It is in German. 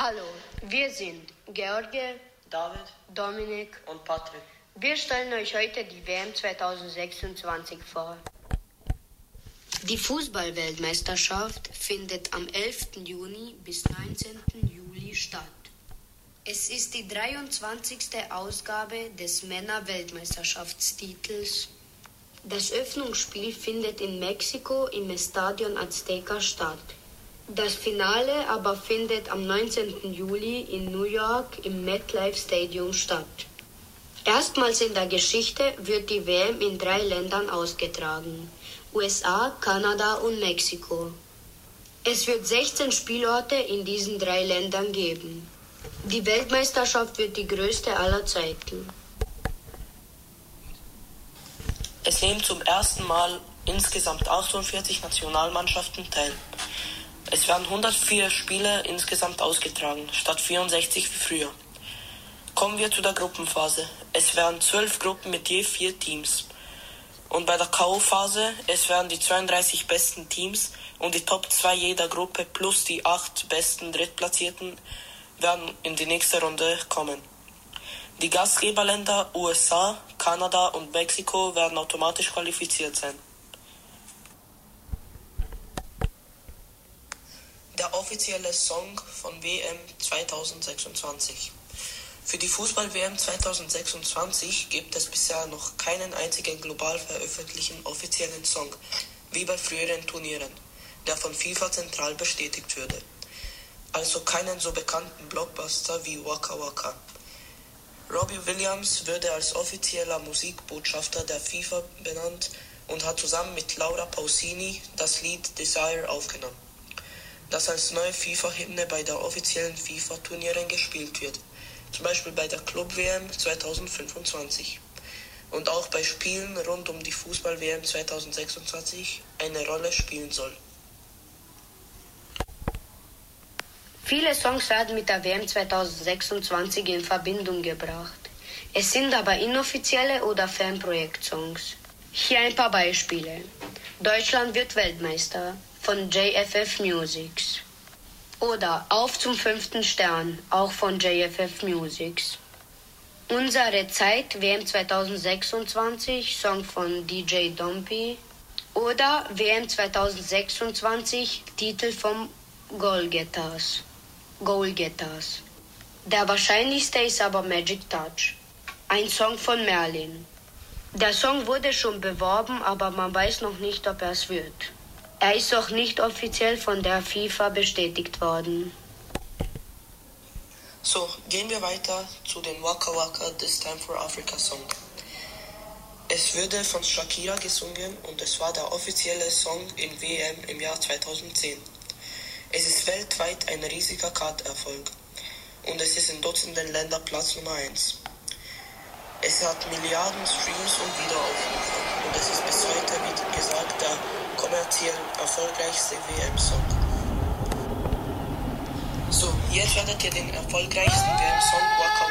Hallo, wir sind George, David Dominik. und Patrick. Wir stellen euch heute die WM 2026 vor. Die Fußball-Weltmeisterschaft findet am 11. Juni bis 19. Juli statt. Es ist die 23. Ausgabe des Männer-Weltmeisterschaftstitels. Das Öffnungsspiel findet in Mexiko im Estadio Azteca statt. Das Finale aber findet am 19. Juli in New York im MetLife Stadium statt. Erstmals in der Geschichte wird die WM in 3 Ländern ausgetragen: USA, Kanada und Mexiko. Es wird 16 Spielorte in diesen 3 Ländern geben. Die Weltmeisterschaft wird die größte aller Zeiten. Es nehmen zum ersten Mal insgesamt 48 Nationalmannschaften teil. Es werden 104 Spiele insgesamt ausgetragen, statt 64 wie früher. Kommen wir zu der Gruppenphase. Es werden 12 Gruppen mit je 4 Teams. Und bei der K.O.-Phase, es werden die 32 besten Teams und die Top 2 jeder Gruppe plus die 8 besten Drittplatzierten werden in die nächste Runde kommen. Die Gastgeberländer USA, Kanada und Mexiko werden automatisch qualifiziert sein. Der offizielle Song von WM 2026. Für die Fußball-WM 2026 gibt es bisher noch keinen einzigen global veröffentlichten offiziellen Song, wie bei früheren Turnieren, der von FIFA zentral bestätigt würde. Also keinen so bekannten Blockbuster wie Waka Waka. Robbie Williams würde als offizieller Musikbotschafter der FIFA benannt und hat zusammen mit Laura Pausini das Lied Desire aufgenommen, das als neue FIFA-Hymne bei der offiziellen FIFA-Turnieren gespielt wird, zum Beispiel bei der Club-WM 2025 und auch bei Spielen rund um die Fußball-WM 2026 eine Rolle spielen soll. Viele Songs werden mit der WM 2026 in Verbindung gebracht. Es sind aber inoffizielle oder Fanprojekt-Songs. Hier ein paar Beispiele. Deutschland wird Weltmeister von JFF Musics. Oder Auf zum 5. Stern, auch von JFF Musics. Unsere Zeit, WM 2026, Song von DJ Dompi. Oder WM 2026, Titel vom Goalgetters. Der wahrscheinlichste ist aber Magic Touch, ein Song von Merlin. Der Song wurde schon beworben, aber man weiß noch nicht, ob er es wird. Er ist auch nicht offiziell von der FIFA bestätigt worden. So, gehen wir weiter zu den Waka Waka This Time for Africa Song. Es wurde von Shakira gesungen und es war der offizielle Song in WM im Jahr 2010. Es ist weltweit ein riesiger Karterfolg und es ist in Dutzenden Ländern Platz Nummer 1. Es hat Milliarden Streams und Wiederaufrufe und es ist bis heute, wie gesagt, der kommerziell erfolgreichste WM-Song. So, jetzt werdet ihr den erfolgreichsten WM-Song Waka